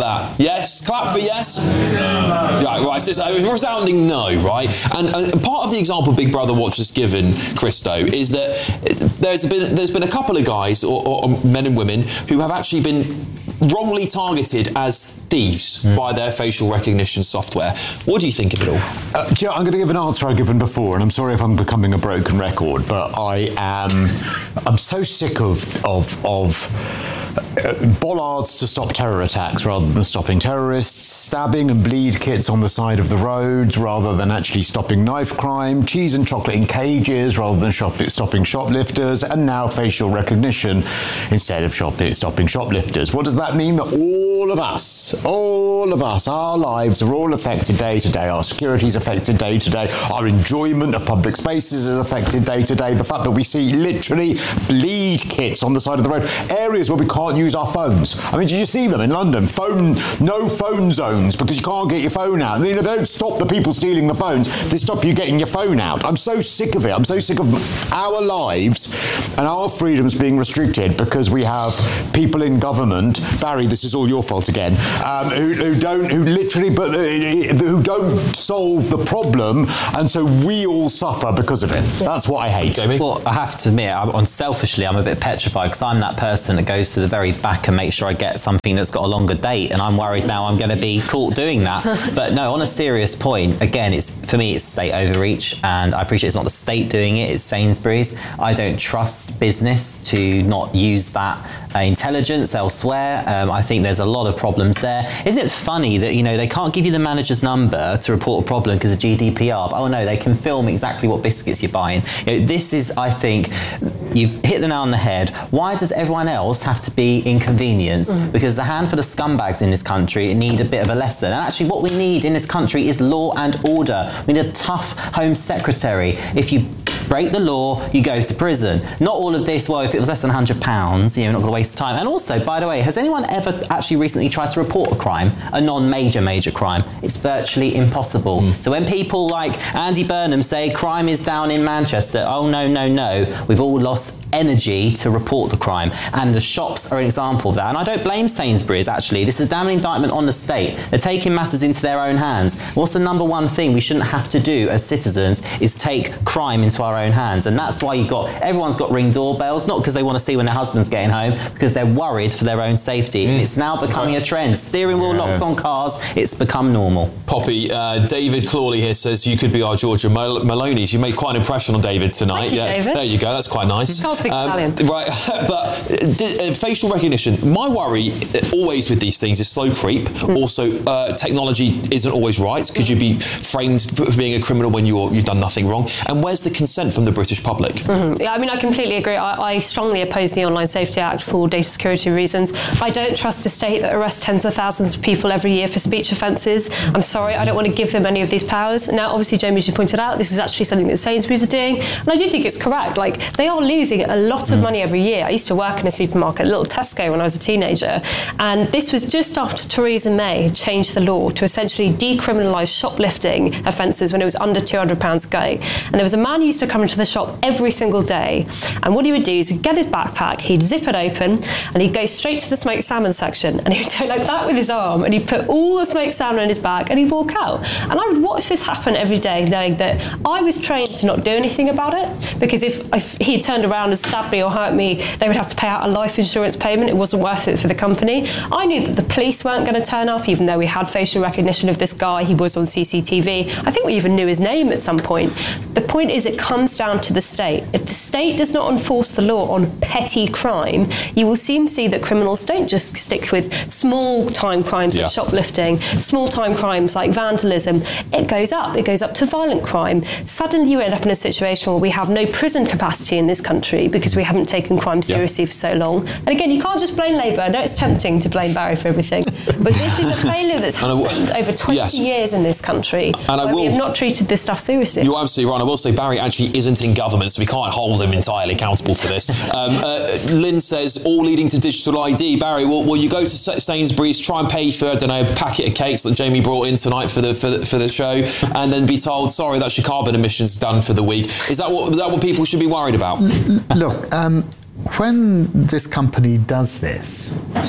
that? Yes? Clap for yes? No. Right, right. It's a resounding no, right? And, and part of the example Big Brother Watch has given, Christo, is that there's been there's been a couple of guys, or, or men and women, who have actually been wrongly targeted as thieves mm. by their facial recognition software. What do you think of it all? Uh, Joe, I'm going to give an answer I've given before, and I'm sorry if I'm becoming a broken record, but I am I'm so sick of of of Uh, bollards to stop terror attacks rather than stopping terrorists, stabbing and bleed kits on the side of the roads rather than actually stopping knife crime, cheese and chocolate in cages rather than shop- stopping shoplifters, and now facial recognition instead of shop- stopping shoplifters. What does that mean? That all of us, all of us, our lives are all affected day to day. Our security is affected day to day. Our enjoyment of public spaces is affected day to day. The fact that we see literally bleed kits on the side of the road, areas where we can't use our phones. I mean, did you see them in London? Phone, no phone zones because you can't get your phone out. You know, they don't stop the people stealing the phones. They stop you getting your phone out. I'm so sick of it. I'm so sick of our lives and our freedoms being restricted because we have people in government. Barry, this is all your fault again. Um, who, who don't, who literally, but uh, who don't solve the problem, and so we all suffer because of it. That's what I hate. Jamie? Well, I have to admit, I'm, on selfishly, I'm a bit petrified because I'm that person that goes to the very back and make sure I get something that's got a longer date, and I'm worried now I'm going to be caught doing that. But no, on a serious point, again, it's for me it's state overreach, and I appreciate it's not the state doing it, it's Sainsbury's. I don't trust business to not use that uh, intelligence elsewhere. Um, I think there's a lot of problems there. Isn't it funny that, you know, they can't give you the manager's number to report a problem because of G D P R, but oh no, they can film exactly what biscuits you're buying. You know, this is, I think, you've hit the nail on the head. Why does everyone else have to be inconvenienced? Mm. Because a handful of scumbags in this country need a bit of a lesson. And actually what we need in this country is law and order. We need a tough Home Secretary. If you break the law, you go to prison. Not all of this, well, if it was less than one hundred pounds, you know, we're not going to waste time. And also, by the way, has anyone ever actually recently tried to report a crime, a non-major, major crime? It's virtually impossible. Mm. So when people like Andy Burnham say crime is down in Manchester, oh no, no, no, we've all lost energy to report the crime. And the shops are an example of that. And I don't blame Sainsbury's, actually. This is a damning indictment on the state. They're taking matters into their own hands. What's the number one thing we shouldn't have to do as citizens is take crime into our own hands. And that's why you've got, everyone's got Ring doorbells, not because they want to see when their husband's getting home, because they're worried for their own safety. Mm. It's now becoming a trend. Steering wheel yeah. locks on cars, it's become normal. Poppy, uh, David Clawley here says you could be our Georgia Mal- Maloney's. You made quite an impression on David tonight. Thank you, yeah, David. There you go, that's quite nice. Can't speak um, Italian. Right, but uh, facial recognition, my worry always with these things is slow creep. Mm. Also, uh, technology isn't always right because you'd be framed for being a criminal when you're, you've done nothing wrong. And where's the consent from the British public? Mm-hmm. Yeah, I mean, I completely agree. I, I strongly oppose the Online Safety Act for data security reasons. I don't trust a state that arrests tens of thousands of people every year for speech offences. I'm sorry, I don't want to give them any of these powers. Now, obviously, Jamie, as you pointed out, this is actually something that Sainsbury's are doing, and I do think it's correct. Like, they are losing a lot of mm. money every year. I used to work in a supermarket, a little Tesco, when I was a teenager, and this was just after Theresa May had changed the law to essentially decriminalise shoplifting offences when it was under two hundred pounds a go. And there was a man who used to come into the shop every single day, and what he would do is he'd get his backpack, he'd zip it open, and he'd go straight to the smoked salmon section, and he'd do like that with his arm, and he'd put all the smoked salmon in his bag, and he'd walk out. And I would watch this happen every day, knowing that I was trained to not do anything about it, because if, if he turned around and stabbed me or hurt me, they would have to pay out a life insurance payment. It wasn't worth it for the company. I knew that the police weren't going to turn up, even though we had facial recognition of this guy. He was on C C T V. I think we even knew his name at some point. The point is, it comes down to the state. If the state does not enforce the law on petty crime, you will soon see that criminals don't just stick with small time crimes yeah. like shoplifting, small time crimes like vandalism. It goes up. It goes up to violent crime. Suddenly you end up in a situation where we have no prison capacity in this country because we haven't taken crime seriously yeah. for so long. And again, you can't just blame Labour. I know it's tempting to blame Barry for everything, but this is a failure that's happened over twenty yes. years in this country, and where I will, we have not treated this stuff seriously. You're absolutely right. I will say Barry actually isn't in government, so we can't hold him entirely accountable for this. um, uh, Lynn says, all leading to digital I D. Barry, will, will you go to Sainsbury's, try and pay for, I don't know, a packet of cakes that Jamie brought in tonight for the for the, for the show, and then be told, sorry, that's your carbon emissions done for the week? Is that what, is that what people should be worried about? Look, um, when this company does this,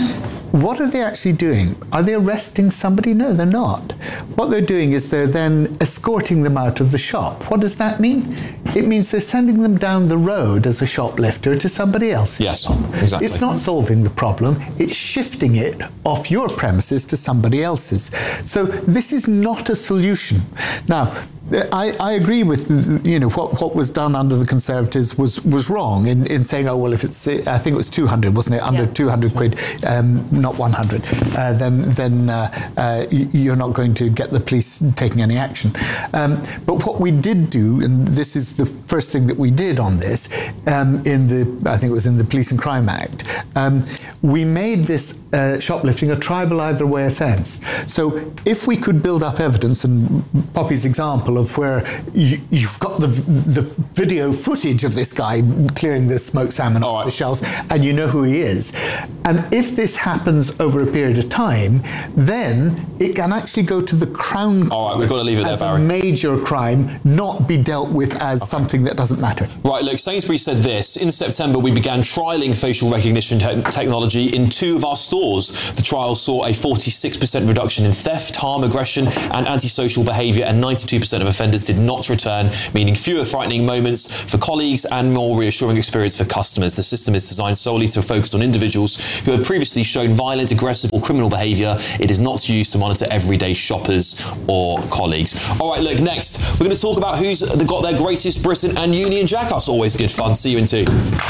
what are they actually doing? Are they arresting somebody? No, they're not. What they're doing is they're then escorting them out of the shop. What does that mean? It means they're sending them down the road as a shoplifter to somebody else's yes, shop. Exactly. It's not solving the problem, it's shifting it off your premises to somebody else's. So this is not a solution. Now, I, I agree with, you know, what, what was done under the Conservatives was, was wrong in, in saying, oh, well, if it's, I think it was two hundred, wasn't it? Under yeah. two hundred quid, um, not one hundred, uh, then, then uh, uh, you're not going to get the police taking any action. Um, but what we did do, and this is the first thing that we did on this, um, in the, I think it was in the Police and Crime Act, um, we made this uh, shoplifting a tribal either way offence. So if we could build up evidence, and Poppy's example of where you, you've got the the video footage of this guy clearing the smoked salmon off the shelves, and you know who he is. And if this happens over a period of time, then it can actually go to the Crown All right, we've got to leave it there, as Barry. a major crime, not be dealt with as okay. something that doesn't matter. Right, look, Sainsbury's said this. In September, we began trialling facial recognition te- technology in two of our stores. The trial saw a forty-six percent reduction in theft, harm, aggression, and antisocial behaviour, and ninety-two percent of offenders did not return, meaning fewer frightening moments for colleagues and more reassuring experience for customers. The system is designed solely to focus on individuals who have previously shown violent, aggressive or criminal behaviour. It is not used to monitor everyday shoppers or colleagues. All right, look, next, we're going to talk about who's got their greatest Britain and Union Jack. That's always good fun. See you in two.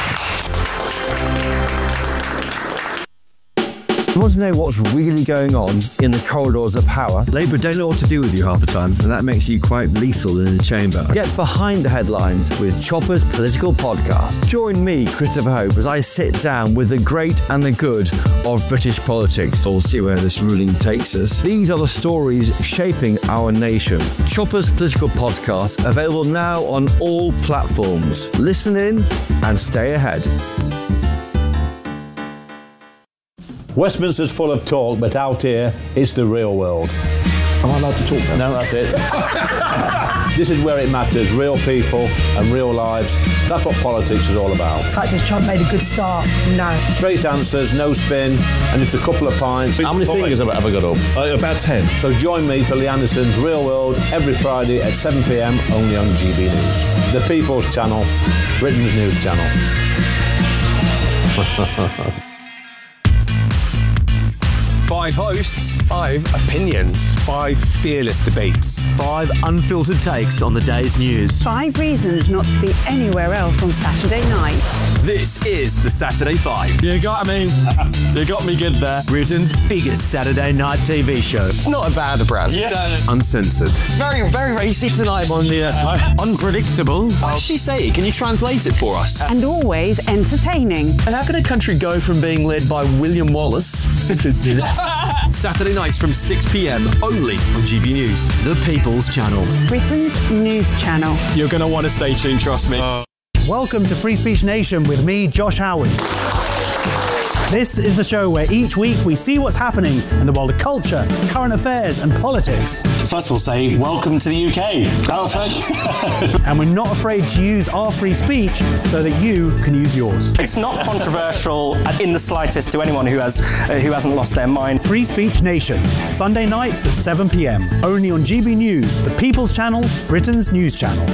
You want to know what's really going on in the corridors of power? Labour don't know what to do with you half the time, and that makes you quite lethal in the chamber. Get behind the headlines with Chopper's Political Podcast. Join me, Christopher Hope, as I sit down with the great and the good of British politics. We'll see where this ruling takes us. These are the stories shaping our nation. Chopper's Political Podcast, available now on all platforms. Listen in and stay ahead. Westminster's full of talk, but out here, it's the real world. Am I allowed to talk now? No, that's it. This is where it matters, real people and real lives. That's what politics is all about. The fact is Trump made a good start, no. Straight answers, no spin, and just a couple of pints. How many fingers have I ever got up? Uh, about ten. So join me for Lee Anderson's Real World every Friday at seven p.m, only on G B News. The People's Channel, Britain's news channel. Five hosts, five opinions, five fearless debates, five unfiltered takes on the day's news. Five reasons not to be anywhere else on Saturday night. This is the Saturday Five. You got me. You got me good there. Britain's biggest Saturday night T V show. It's not a bad brand. Yeah. Uncensored. Very, very racy tonight on the uh, unpredictable. What did she say? Can you translate it for us? And always entertaining. And how can a country go from being led by William Wallace Saturday nights from six p.m. only on G B News, the People's Channel. Britain's news channel. You're going to want to stay tuned, trust me. Uh. Welcome to Free Speech Nation with me, Josh Howard. This is the show where each week we see what's happening in the world of culture, current affairs and politics. First we'll say, welcome to the U K. And we're not afraid to use our free speech so that you can use yours. It's not controversial in the slightest to anyone who, has, uh, who hasn't lost their mind. Free Speech Nation, Sunday nights at seven p.m. Only on G B News, the People's Channel, Britain's news channel.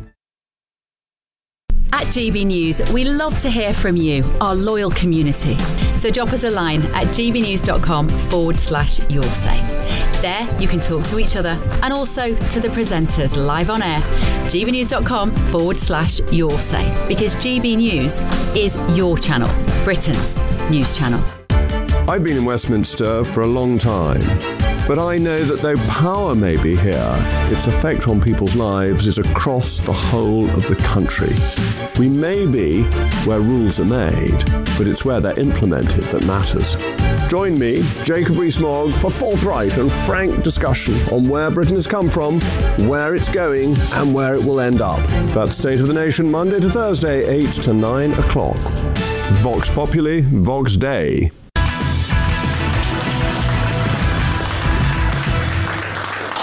At G B News, we love to hear from you, our loyal community. So drop us a line at gbnews.com forward slash your say. There, you can talk to each other and also to the presenters live on air. gbnews.com forward slash your say. Because G B News is your channel, Britain's news channel. I've been in Westminster for a long time, but I know that though power may be here, its effect on people's lives is across the whole of the country. We may be where rules are made, but it's where they're implemented that matters. Join me, Jacob Rees-Mogg, for forthright and frank discussion on where Britain has come from, where it's going, and where it will end up. That's State of the Nation, Monday to Thursday, eight to nine o'clock. Vox Populi, Vox Dei. Yeah,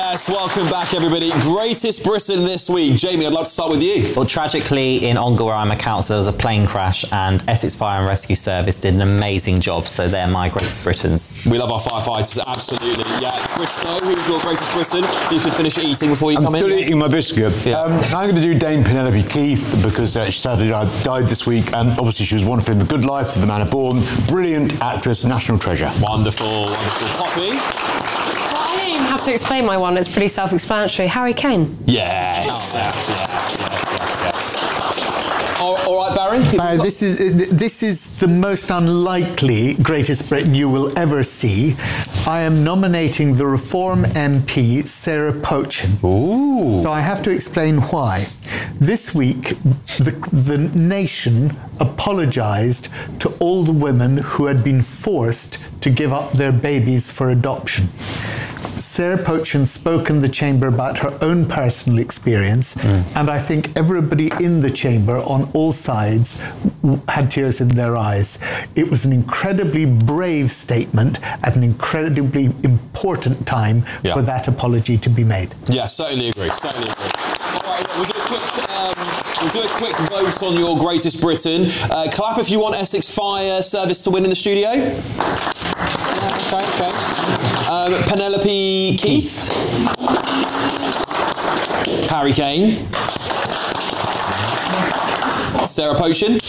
Yes, welcome back, everybody. Greatest Britain this week. Jamie, I'd like to start with you. Well, tragically, in Ongar, where I'm a councillor, there was a plane crash, and Essex Fire and Rescue Service did an amazing job. So they're my Greatest Britons. We love our firefighters, absolutely. Yeah, Christo, who's your Greatest Briton? You can finish eating before you I'm come in. still eating my biscuit. Yeah. Um, I'm going to do Dame Penelope Keith because uh, she sadly died this week, and obviously she was wonderful in The Good Life, To the Manor Born. Brilliant actress, national treasure. Wonderful, wonderful. Poppy? Well, I don't even have to explain my one. It's pretty self-explanatory. Harry Kane. Yes, yes, yes, yes, yes, yes. All, all right, Barry? Barry, this is this is the most unlikely Greatest Britain you will ever see. I am nominating the Reform M P Sarah Pochin. Ooh. So I have to explain why. This week, the, the nation apologised to all the women who had been forced to give up their babies for adoption. Sarah Pochin spoke in the chamber about her own personal experience, mm. and I think everybody in the chamber on all sides had tears in their eyes. It was an incredibly brave statement at an incredibly important time yeah. for that apology to be made. Yeah, certainly agree, certainly agree. All right, we'll do a quick, um, we'll do a quick vote on your Greatest Britain. Uh, clap if you want Essex Fire Service to win in the studio. Okay, okay. Um, Penelope Keith. Harry Kane. Sarah Pochin.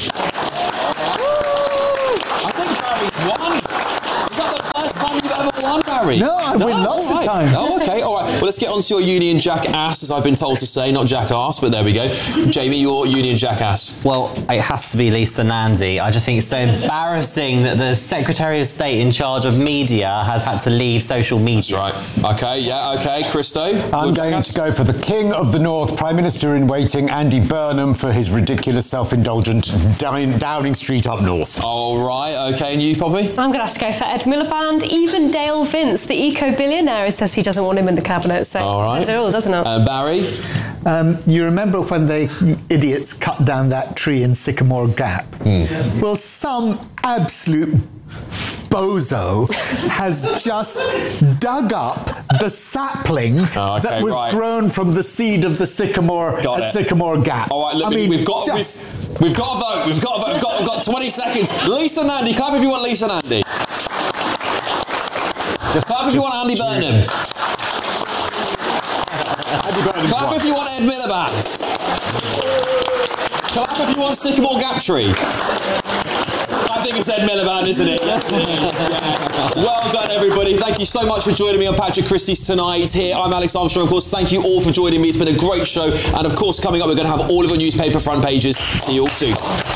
I think Barry's won. Is that the first time you've ever won, Barry? No, I win no? lots right. of times. Oh, okay, all right. Well, let's get on to your Union Jackass, as I've been told to say, not Jackass, but there we go. Jamie, your Union Jackass. Well, it has to be Lisa Nandy. I just think it's so embarrassing that the Secretary of State in charge of media has had to leave social media. That's right. Okay, yeah, okay. Christo? I'm going Jackass? to go for the King of the North, Prime Minister in Waiting, Andy Burnham, for his ridiculous self-indulgent down, Downing Street up north. All right, okay. And you, Poppy? I'm going to have to go for Ed Miliband. Even Dale Vince, the eco-billionaire, says he doesn't want him in the cabinet. So all right. says it all, doesn't it? Uh, Barry? Um, you remember when they idiots cut down that tree in Sycamore Gap? Mm. Well, some absolute bozo has just dug up the sapling oh, okay, that was right. grown from the seed of the sycamore got at it. Sycamore Gap. All right, look, I we, mean, we've got just... we've, we've got a vote. We've got a vote. We've got, we've got twenty seconds. Lisa Nandy, clap if you want Lisa Nandy. Just clap if you want Andy Burnham. Clap if you want Ed Miliband. Clap if you want Sycamore Gap Tree. I think it's Ed Miliband, isn't it? Yes, it is. Yes. Well done, everybody. Thank you so much for joining me on Patrick Christie's Tonight here. I'm Alex Armstrong, of course. Thank you all for joining me. It's been a great show. And, of course, coming up, we're going to have all of our newspaper front pages. See you all soon.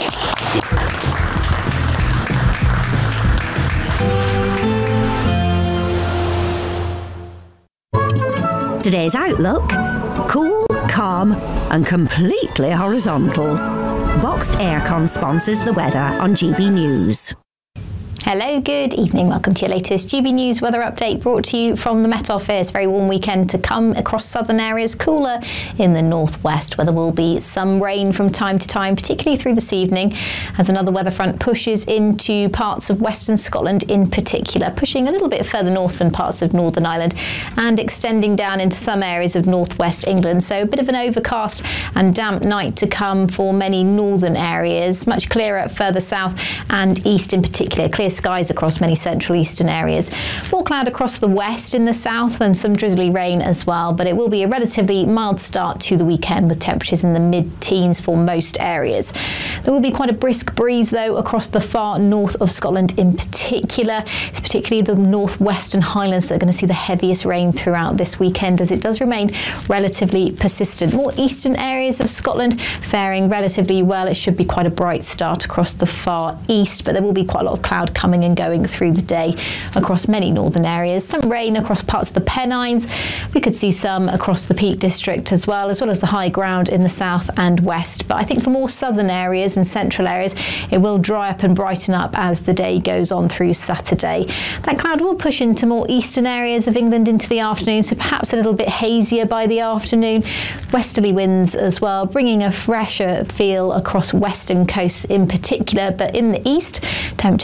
Today's Outlook: cool, calm and completely horizontal. Boxed Aircon sponsors the weather on G B News. Hello, good evening. Welcome to your latest G B News weather update, brought to you from the Met Office. Very warm weekend to come across southern areas, cooler in the northwest, where there will be some rain from time to time, particularly through this evening, as another weather front pushes into parts of western Scotland in particular, pushing a little bit further north than parts of Northern Ireland and extending down into some areas of northwest England. So a bit of an overcast and damp night to come for many northern areas, much clearer further south and east in particular. Clear skies across many central eastern areas. More cloud across the west in the south and some drizzly rain as well, but it will be a relatively mild start to the weekend with temperatures in the mid-teens for most areas. There will be quite a brisk breeze though across the far north of Scotland in particular. It's particularly the northwestern highlands that are going to see the heaviest rain throughout this weekend, as it does remain relatively persistent. More eastern areas of Scotland faring relatively well. It should be quite a bright start across the far east, but there will be quite a lot of cloud coming coming and going through the day across many northern areas. Some rain across parts of the Pennines. We could see some across the Peak District as well, as well as the high ground in the south and west. But I think for more southern areas and central areas, it will dry up and brighten up as the day goes on through Saturday. That cloud will push into more eastern areas of England into the afternoon, so perhaps a little bit hazier by the afternoon. Westerly winds as well, bringing a fresher feel across western coasts in particular. But in the east, temperatures climbing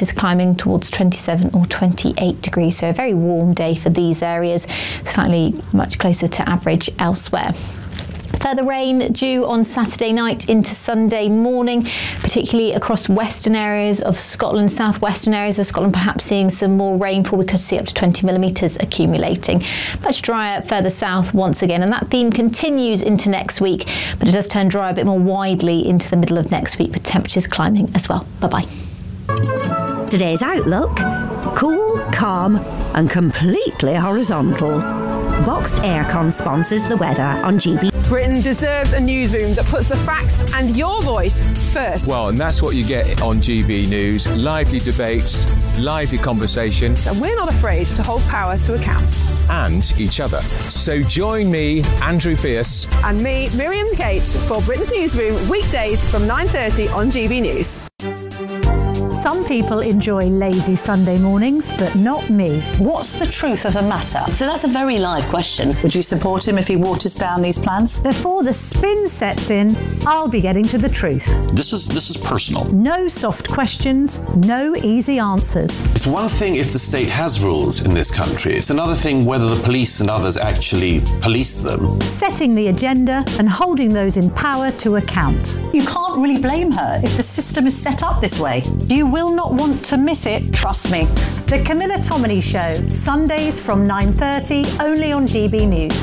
feeling towards twenty-seven or twenty-eight degrees. So a very warm day for these areas, slightly much closer to average elsewhere. Further rain due on Saturday night into Sunday morning, particularly across western areas of Scotland, southwestern areas of Scotland, perhaps seeing some more rainfall. We could see up to twenty millimetres accumulating. Much drier further south once again, and that theme continues into next week, but it does turn dry a bit more widely into the middle of next week, with temperatures climbing as well. Bye-bye. Today's outlook: cool, calm and completely horizontal. Boxed Aircon sponsors the weather on G B. Britain deserves a newsroom that puts the facts and your voice first. Well, and that's what you get on G B News. Lively debates, lively conversation. And we're not afraid to hold power to account. And each other. So join me, Andrew Pierce. And me, Miriam Cates, for Britain's Newsroom, weekdays from nine thirty on G B News. Some people enjoy lazy Sunday mornings, but not me. What's the truth of the matter? So that's a very live question. Would you support him if he waters down these plans? Before the spin sets in, I'll be getting to the truth. This is this is personal. No soft questions, no easy answers. It's one thing if the state has rules in this country. It's another thing whether the police and others actually police them. Setting the agenda and holding those in power to account. You can't really blame her if the system is set up this way. You will not want to miss it, trust me. The Camilla Tominey Show, Sundays from nine thirty, only on G B News.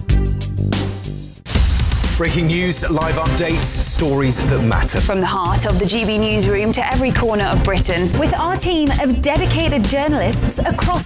Breaking news, live updates, stories that matter. From the heart of the G B Newsroom to every corner of Britain, with our team of dedicated journalists across